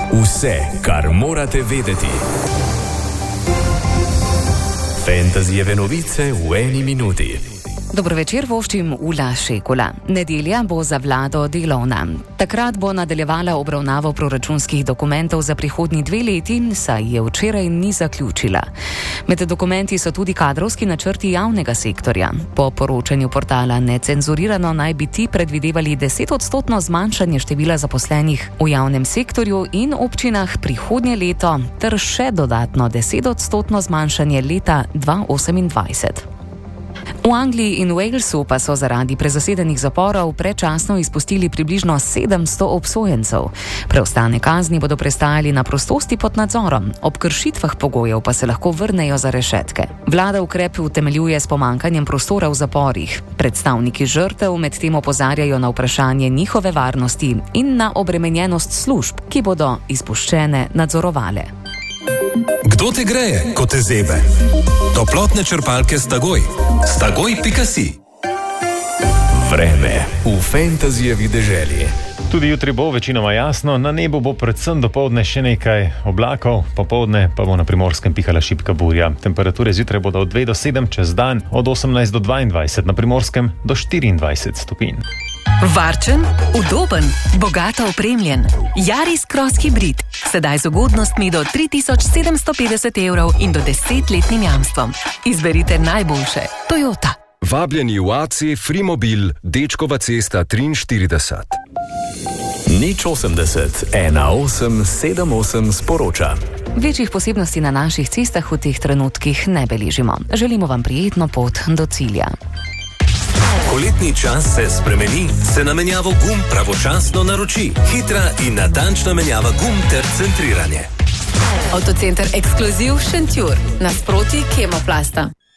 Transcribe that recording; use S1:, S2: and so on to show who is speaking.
S1: Vse, kar morate vedeti. Fantasyjeve novice v eni minuti.
S2: Dobro večer, voščim Ula Šekula. Nedelja bo za vlado delovna. Takrat bo nadaljevala obravnavo proračunskih dokumentov za prihodnji 2 leti, saj je včeraj ni zaključila. Med dokumenti so tudi kadrovski načrti javnega sektorja. Po poročanju portala Necenzurirano naj bi ti predvidevali 10% zmanjšanje števila zaposlenih v javnem sektorju in občinah prihodnje leto, ter še dodatno 10% zmanjšanje leta 2028. V Angliji in Walesu pa so zaradi prezasedenih zaporov predčasno izpustili približno 700 obsojencev. Preostane kazni bodo prestajali na prostosti pod nadzorom, ob kršitvah pogojev pa se lahko vrnejo za rešetke. Vlada ukrep utemeljuje s pomankanjem prostora v zaporih. Predstavniki žrtev medtem opozarjajo na vprašanje njihove varnosti in na obremenjenost služb, ki bodo izpuščene nadzorovale.
S3: Kdo te greje, ko te zebe? Toplotne črpalke Stagoj. Stagoj.si.
S1: Vreme v Fantasyjevi deželi.
S4: Tudi jutri bo večinoma jasno, na nebu bo predvsem dopoldne še nekaj oblakov, popoldne pa bo na Primorskem pihala šibka burja. Temperature zjutraj bodo od 2 do 7, čez dan od 18 do 22, na Primorskem do 24 stopinj.
S5: Varčen, udoben, bogato opremljen. Yaris Cross Hybrid. Sedaj z ugodnostmi do 3750 evrov in do 10-letnim jamstvom. Izberite najboljše. Toyota.
S6: Vabljeni v AC Frimobil, Dečkova cesta 43.
S1: 080 1878 sporoča.
S2: Večjih posebnosti na naših cestah v teh trenutkih ne beležimo. Želimo vam prijetno pot do cilja.
S3: Ko letni čas se spremeni, se na menjavo gum pravočasno naroči. Hitra in natančna menjava gum ter centriranje.
S5: Avtocenter Ekskluziv Šentjur, nasproti Kemoplasta.